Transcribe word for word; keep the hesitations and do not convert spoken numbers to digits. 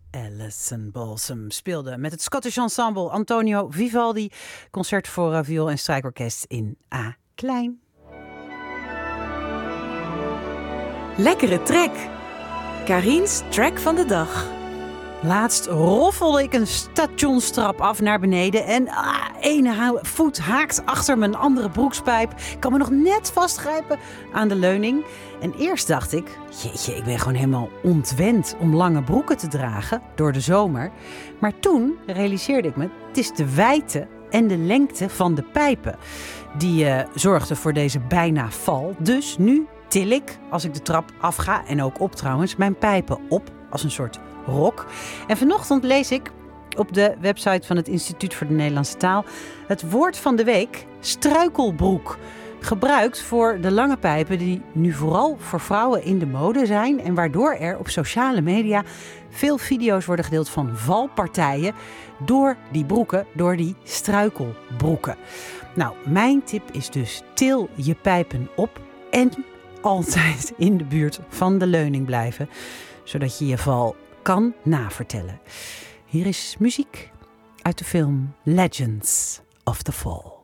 Alison Balsam speelde met het Scottish Ensemble Antonio Vivaldi. Concert voor uh, viool en strijkorkest in A klein. Lekkere trek. Karin's track van de dag. Laatst roffelde ik een stationstrap af naar beneden en ah, ene voet haakt achter mijn andere broekspijp. Ik kan me nog net vastgrijpen aan de leuning. En eerst dacht ik, jeetje, ik ben gewoon helemaal ontwend om lange broeken te dragen door de zomer. Maar toen realiseerde ik me, het is de wijdte en de lengte van de pijpen die uh, zorgden voor deze bijna val. Dus nu til ik, als ik de trap afga en ook op trouwens, mijn pijpen op als een soort rok. En vanochtend lees ik op de website van het Instituut voor de Nederlandse Taal het woord van de week, struikelbroek. Gebruikt voor de lange pijpen die nu vooral voor vrouwen in de mode zijn en waardoor er op sociale media veel video's worden gedeeld van valpartijen door die broeken, door die struikelbroeken. Nou, mijn tip is dus til je pijpen op en altijd in de buurt van de leuning blijven, zodat je je val kan navertellen. Hier is muziek uit de film Legends of the Fall.